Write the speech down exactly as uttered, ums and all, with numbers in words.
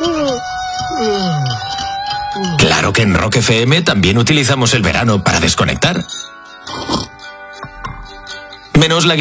Claro que en Rock F M también utilizamos el verano para desconectar. Menos la